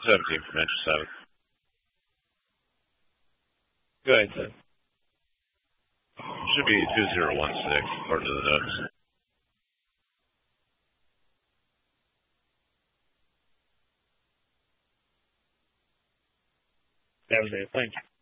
17 from inch 7. Go ahead, sir. Should be 2016 according to the notes. That was it. Thank you.